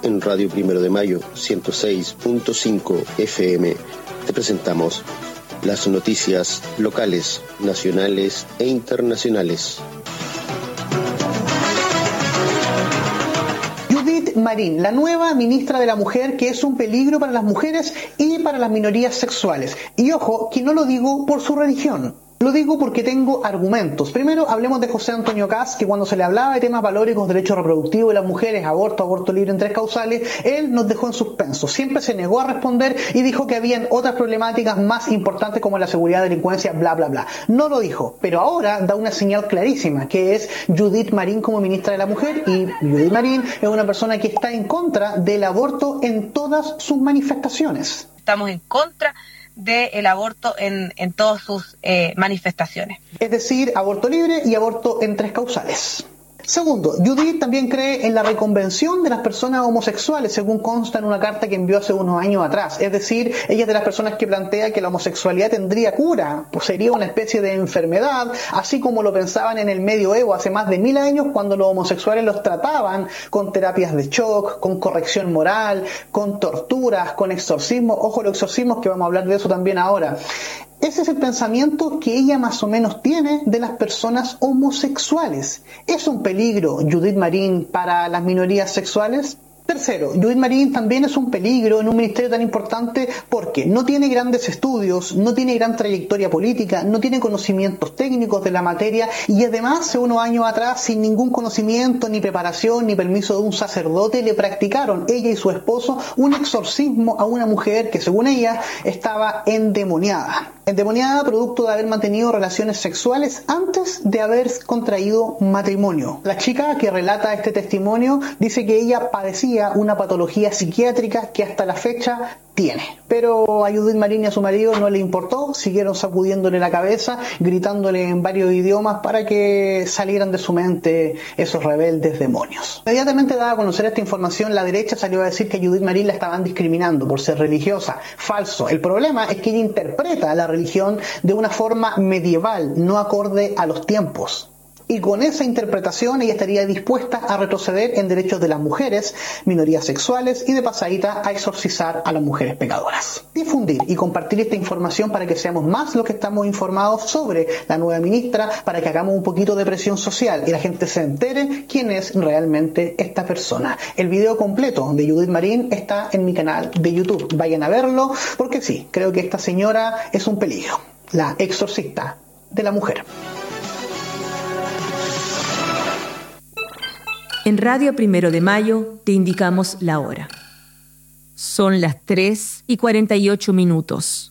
en Radio Primero de Mayo 106.5 FM te presentamos las noticias locales, nacionales e internacionales. Judith Marín, la nueva ministra de la Mujer, que es un peligro para las mujeres y para las minorías sexuales. Y ojo, que no lo digo por su religión. Lo digo porque tengo argumentos. Primero, hablemos de José Antonio Kast, que cuando se le hablaba de temas valóricos, derecho reproductivo de las mujeres, aborto libre en 3 causales, él nos dejó en suspenso. Siempre se negó a responder y dijo que habían otras problemáticas más importantes como la seguridad, delincuencia, bla, bla, bla. No lo dijo, pero ahora da una señal clarísima, que es Judith Marín como ministra de la Mujer, y Judith Marín es una persona que está en contra del aborto en todas sus manifestaciones. Estamos en contra del aborto en todas sus manifestaciones. Es decir, aborto libre y aborto en 3 causales. Segundo, Judith también cree en la reconvención de las personas homosexuales, según consta en una carta que envió hace unos años atrás. Es decir, ella es de las personas que plantea que la homosexualidad tendría cura, pues sería una especie de enfermedad, así como lo pensaban en el medioevo hace más de 1000 años, cuando los homosexuales los trataban con terapias de shock, con corrección moral, con torturas, con exorcismos. Ojo, los exorcismos, que vamos a hablar de eso también ahora. Ese es el pensamiento que ella más o menos tiene de las personas homosexuales. ¿Es un peligro Judith Marín para las minorías sexuales? Tercero, Judith Marín también es un peligro en un ministerio tan importante porque no tiene grandes estudios, no tiene gran trayectoria política, no tiene conocimientos técnicos de la materia y además, hace unos años atrás, sin ningún conocimiento, ni preparación, ni permiso de un sacerdote, le practicaron, ella y su esposo, un exorcismo a una mujer que, según ella, estaba endemoniada. Endemoniada producto de haber mantenido relaciones sexuales antes de haber contraído matrimonio. La chica que relata este testimonio dice que ella padecía una patología psiquiátrica que hasta la fecha tiene. Pero a Judith Marín y a su marido no le importó, siguieron sacudiéndole la cabeza, gritándole en varios idiomas para que salieran de su mente esos rebeldes demonios. Inmediatamente dada a conocer esta información, la derecha salió a decir que a Judith Marín la estaban discriminando por ser religiosa. Falso. El problema es que ella interpreta la religión de una forma medieval, no acorde a los tiempos. Y con esa interpretación ella estaría dispuesta a retroceder en derechos de las mujeres, minorías sexuales y de pasadita a exorcizar a las mujeres pecadoras. Difundir y compartir esta información para que seamos más los que estamos informados sobre la nueva ministra, para que hagamos un poquito de presión social y la gente se entere quién es realmente esta persona. El video completo de Judith Marín está en mi canal de YouTube. Vayan a verlo porque sí, creo que esta señora es un peligro. La exorcista de la mujer. En Radio Primero de Mayo te indicamos la hora. Son las 3:48.